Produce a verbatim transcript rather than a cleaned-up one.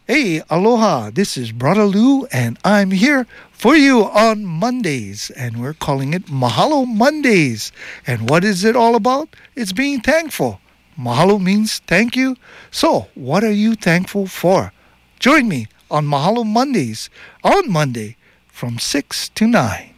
Hey, aloha. This is Brother Lou, and I'm here for you on Mondays, and we're calling it Mahalo Mondays. And what is it all about? It's being thankful. Mahalo means thank you. So, what are you thankful for? Join me on Mahalo Mondays on Monday from six to nine.